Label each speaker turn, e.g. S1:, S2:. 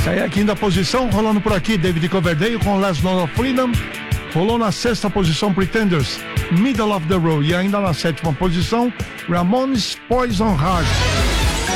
S1: Aí a quinta posição, rolando por aqui, David Coverdale com Last Note of Freedom. Rolou na sexta posição, Pretenders, Middle of the Road. E ainda na sétima posição, Ramones, Poison Heart.